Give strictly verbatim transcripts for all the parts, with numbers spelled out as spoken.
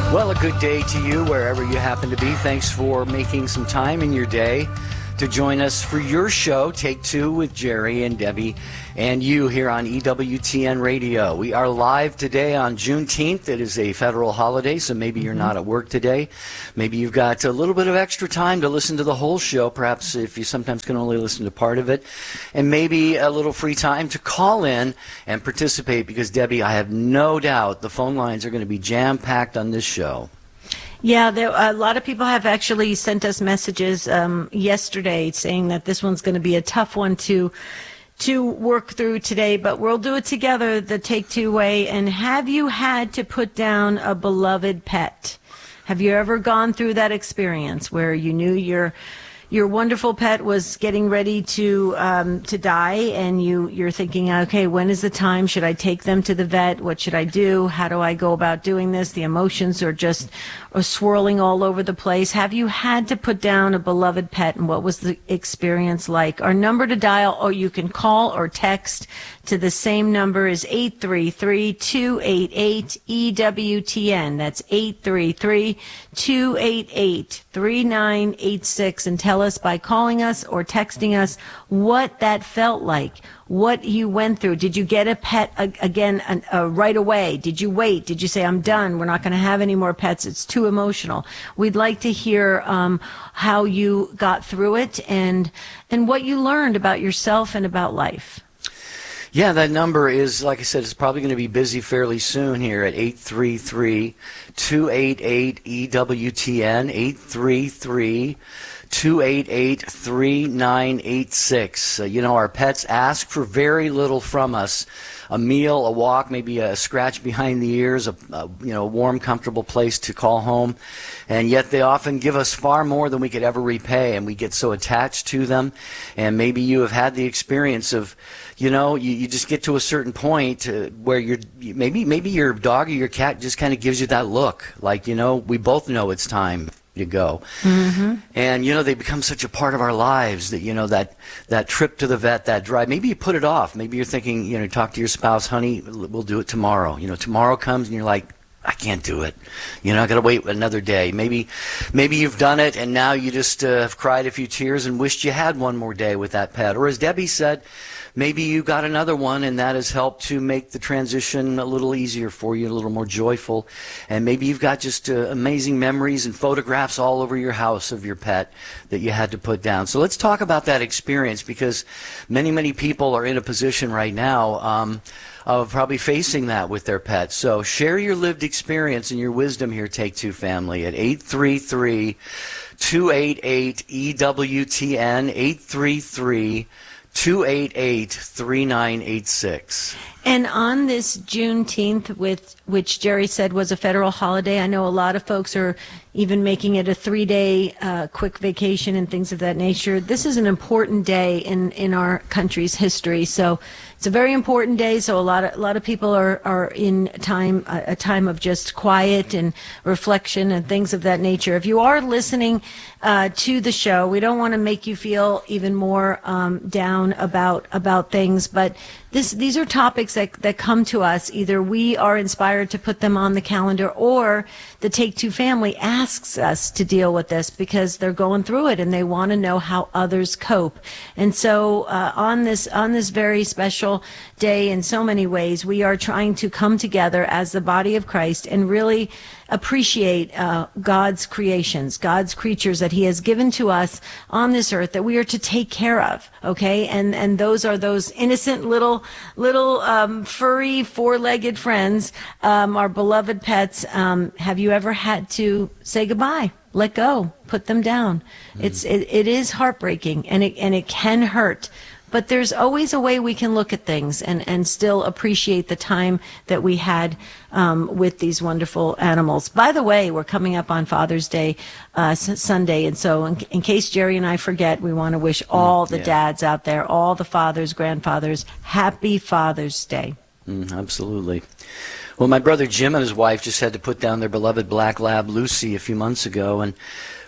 Well, a good day to you wherever you happen to be. Thanks for making some time in your day to join us for your show, Take Two with Jerry and Debbie and you here on E W T N Radio. We are live today on Juneteenth. It is a federal holiday, so maybe you're not at work today. Maybe you've got a little bit of extra time to listen to the whole show, perhaps if you sometimes can only listen to part of it, and maybe a little free time to call in and participate because, Debbie, I have no doubt the phone lines are going to be jam-packed on this show. Yeah, there, a lot of people have actually sent us messages um, yesterday saying that this one's going to be a tough one to to work through today, but we'll do it together the Take Two way. And have you had to put down a beloved pet? Have you ever gone through that experience where you knew your your wonderful pet was getting ready to um, to die, and you, you're thinking, okay, when is the time? Should I take them to the vet? What should I do? How do I go about doing this? The emotions are just are swirling all over the place. Have you had to put down a beloved pet, and what was the experience like? Our number to dial, or you can call or text to the same number, is eight three three, two eight eight, E W T N. That's eight three three, two eight eight, three nine eight six, and tell us by calling us or texting us what that felt like, what you went through. Did you get a pet again uh, right away? Did you wait? Did you say, I'm done, we're not going to have any more pets, it's too emotional? We'd like to hear um, how you got through it and and what you learned about yourself and about life. Yeah, that number is, like I said, it's probably going to be busy fairly soon here at eight three three, two eight eight, E W T N, eight three three, two eight eight, three nine eight six. Uh, you know, our pets ask for very little from us. A meal, a walk, maybe a scratch behind the ears, a, a you know, warm, comfortable place to call home. And yet they often give us far more than we could ever repay, and we get so attached to them. And maybe you have had the experience of, you know, you, you just get to a certain point uh, where you're, maybe, maybe your dog or your cat just kind of gives you that look. Like, you know, we both know it's time to go. Mm-hmm. And, you know, they become such a part of our lives that, you know, that, that trip to the vet, that drive, maybe you put it off. Maybe you're thinking, you know, talk to your spouse, honey, we'll do it tomorrow. You know, tomorrow comes and you're like, I can't do it. You know, I got to wait another day. Maybe, maybe you've done it and now you just uh, have cried a few tears and wished you had one more day with that pet. Or as Debbie said, maybe you got another one, and that has helped to make the transition a little easier for you, a little more joyful. And maybe you've got just uh, amazing memories and photographs all over your house of your pet that you had to put down. So let's talk about that experience, because many, many people are in a position right now um, of probably facing that with their pets. So share your lived experience and your wisdom here, Take Two family, at eight three three, two eight eight, E W T N, eight three three, two eight eight, three nine eight six. And on this Juneteenth, with which Jerry said was a federal holiday, I know a lot of folks are even making it a three-day uh, quick vacation and things of that nature. This is an important day in, in our country's history. So it's a very important day. So a lot of a lot of people are, are in time a, a time of just quiet and reflection and things of that nature. If you are listening uh, to the show, we don't want to make you feel even more um, down about about things, but this these are topics that that come to us. Either we are inspired to put them on the calendar, or the Take Two family asks us to deal with this because they're going through it and they want to know how others cope. And so uh, on this on this very special day, in so many ways, we are trying to come together as the body of Christ and really appreciate uh, God's creations, God's creatures that He has given to us on this earth that we are to take care of. Okay, and and those are those innocent little little um, furry four-legged friends, um, our beloved pets. Um, have you ever had to say goodbye? Let go, put them down. Mm. It's it, it is heartbreaking, and it and it can hurt. But there's always a way we can look at things and, and still appreciate the time that we had um, with these wonderful animals. By the way, we're coming up on Father's Day uh, s- Sunday, and so in, in case Jerry and I forget, we want to wish all the yeah. dads out there, all the fathers, grandfathers, happy Father's Day. Mm, absolutely. Well, my brother Jim and his wife just had to put down their beloved black lab, Lucy, a few months ago, and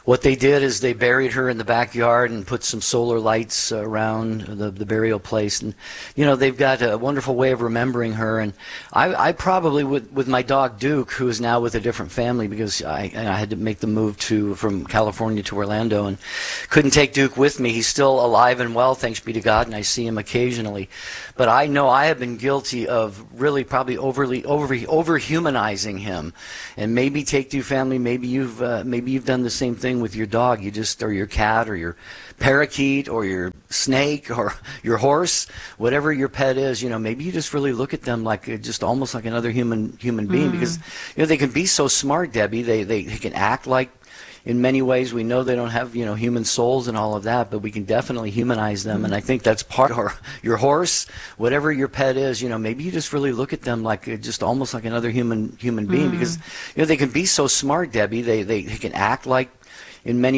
what they did is they buried her in the backyard and put some solar lights around the, the burial place. And, you know, they've got a wonderful way of remembering her. And I, I probably, with, with my dog Duke, who is now with a different family because I, I had to make the move to from California to Orlando and couldn't take Duke with me. He's still alive and well, thanks be to God, and I see him occasionally. But I know I have been guilty of really probably overly over over-humanizing him. And maybe Take Two family, maybe you've uh, maybe you've done the same thing with your dog. You just, or your cat, or your parakeet, or your snake, or your horse, whatever your pet is. You know, maybe you just really look at them like uh, just almost like another human human being, mm. because you know they can be so smart, Debbie. They, they they can act like. In many ways, we know they don't have, you know, human souls and all of that, but we can definitely humanize them, and I think that's part of your horse, whatever your pet is. You know, maybe you just really look at them like uh, just almost like another human human being, mm. because you know they can be so smart, Debbie. They they, they can act like, in many